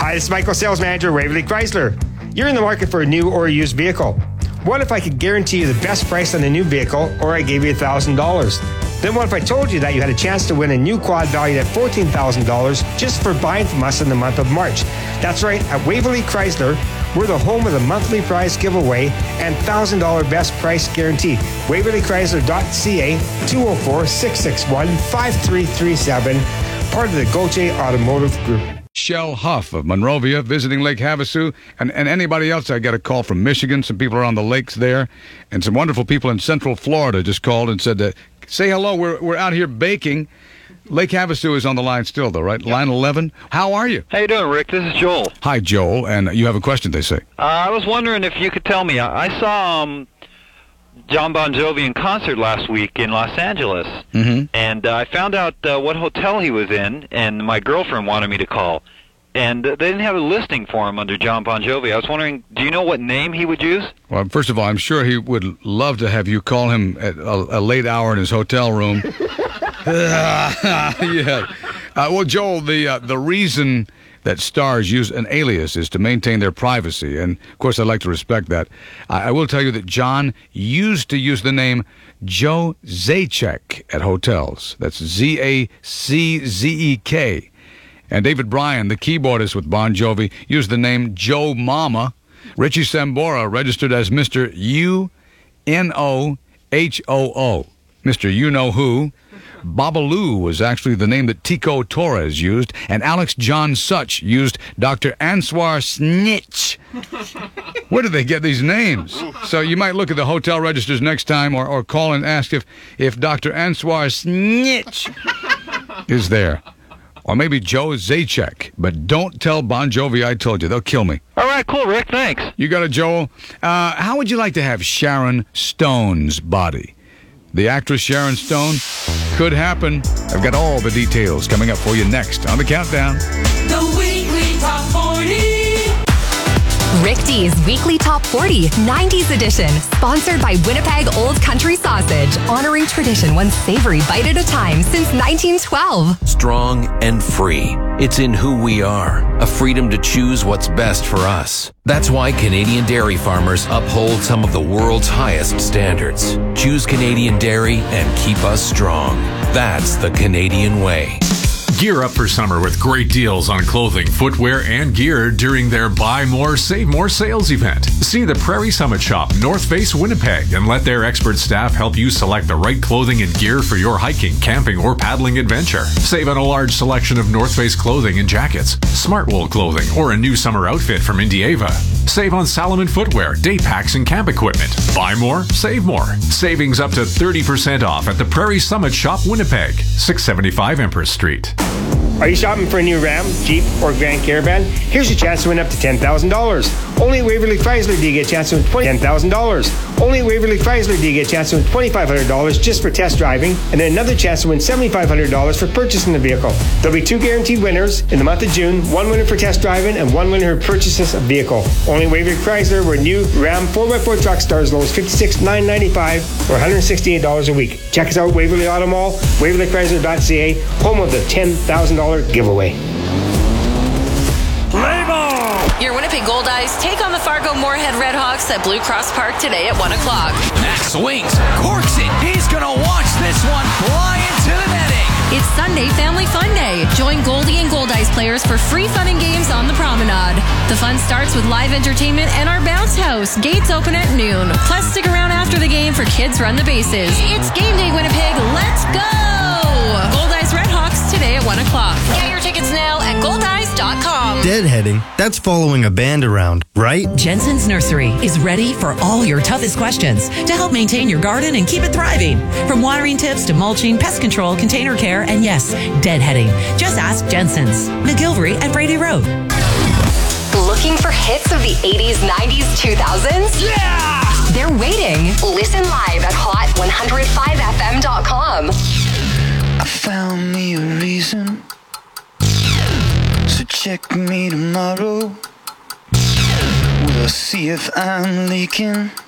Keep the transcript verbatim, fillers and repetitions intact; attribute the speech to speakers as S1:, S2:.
S1: Hi, this is Michael, Sales Manager, Waverly Chrysler. You're in the market for a new or a used vehicle. What if I could guarantee you the best price on a new vehicle, or I gave you one thousand dollars? Then what if I told you that you had a chance to win a new quad valued at fourteen thousand dollars just for buying from us in the month of March? That's right, at Waverly Chrysler, we're the home of the monthly prize giveaway and one thousand dollars best price guarantee. Waverly Chrysler dot C A, two oh four, six six one, five three three seven, part of the Gauthier Automotive Group.
S2: Shell Huff of Monrovia visiting Lake Havasu, and, and anybody else. I got a call from Michigan. Some people are on the lakes there, and some wonderful people in Central Florida just called and said, that, say hello, we're we're out here baking. Lake Havasu is on the line still, though, right? Yep. Line eleven. How are you?
S3: How you doing, Rick? This is Joel.
S2: Hi, Joel, and you have a question, they say.
S3: Uh, I was wondering if you could tell me. I, I saw um, John Bon Jovi in concert last week in Los Angeles,
S2: mm-hmm.
S3: and uh, I found out uh, what hotel he was in, and my girlfriend wanted me to call. And uh, they didn't have a listing for him under John Bon Jovi. I was wondering, do you know what name he would use?
S2: Well, first of all, I'm sure he would love to have you call him at a, a late hour in his hotel room. yeah. Uh, well, Joel, the uh, the reason that stars use an alias is to maintain their privacy, and of course, I'd like to respect that. I, I will tell you that John used to use the name Joe Zaczek at hotels. That's Z A C Z E K. And David Bryan, the keyboardist with Bon Jovi, used the name Joe Mama. Richie Sambora registered as Mister U N O H O O, Mister You-Know-Who. Babalu was actually the name that Tico Torres used, and Alex John Such used Doctor Answar Snitch. Where did they get these names? So you might look at the hotel registers next time, or, or call and ask if, if Doctor Answar Snitch is there. Or maybe Joe Zaczek. But don't tell Bon Jovi I told you. They'll kill me.
S3: All right, cool, Rick. Thanks.
S2: You got it, Joel. Uh, how would you like to have Sharon Stone's body? The actress Sharon Stone? Could happen. I've got all the details coming up for you next on The Countdown.
S4: The Weekly Top forty.
S5: Rick D's Weekly Top forty, nineties edition, sponsored by Winnipeg Old Country Sausage, honoring tradition one savory bite at a time since nineteen twelve.
S6: Strong and free. It's in who we are, a freedom to choose what's best for us. That's why Canadian dairy farmers uphold some of the world's highest standards. Choose Canadian dairy and keep us strong. That's the Canadian way.
S7: Gear up for summer with great deals on clothing, footwear, and gear during their Buy More, Save More sales event. See the Prairie Summit Shop, North Face, Winnipeg, and let their expert staff help you select the right clothing and gear for your hiking, camping, or paddling adventure. Save on a large selection of North Face clothing and jackets, Smartwool clothing, or a new summer outfit from Indieva. Save on Salomon footwear, day packs, and camp equipment. Buy more, save more. Savings up to thirty percent off at the Prairie Summit Shop, Winnipeg, six seventy-five Empress Street.
S1: Are you shopping for a new Ram, Jeep, or Grand Caravan? Here's your chance to win up to ten thousand dollars. Only at Waverly Chrysler do you get a chance to win ten thousand dollars. Only at Waverly Chrysler do you get a chance to win twenty-five hundred dollars just for test driving, and then another chance to win seventy-five hundred dollars for purchasing the vehicle. There'll be two guaranteed winners in the month of June, one winner for test driving and one winner who purchases a vehicle. Only at Waverly Chrysler, where new Ram four by four truck start as low as fifty-six thousand nine hundred ninety-five dollars or one hundred sixty-eight dollars a week. Check us out at Waverly Auto Mall, Waverly Chrysler dot C A, home of the ten thousand dollars giveaway.
S4: Your Winnipeg Gold Eyes take on the Fargo Moorhead Redhawks at Blue Cross Park today at one o'clock.
S6: Max swings, corks it. He's going to watch this one fly into the netting.
S5: It's Sunday Family Fun Day. Join Goldie and Gold Eyes players for free fun and games on the promenade. The fun starts with live entertainment and our bounce house. Gates open at noon. Plus, stick around after the game for Kids Run the Bases. It's game day, Winnipeg. Let's go! Gold Eyes Redhawks today at one o'clock. Get your tickets now at gold eyes dot com.
S8: Deadheading, that's following a band around, right?
S9: Jensen's Nursery is ready for all your toughest questions to help maintain your garden and keep it thriving. From watering tips to mulching, pest control, container care, and yes, deadheading. Just ask Jensen's. McGilvery at Brady Road.
S5: Looking for hits of the eighties, nineties, two thousands?
S4: Yeah!
S5: They're waiting. Listen live at hot one oh five f m dot com.
S10: I found me a reason, so check me tomorrow. We'll see if I'm leaking.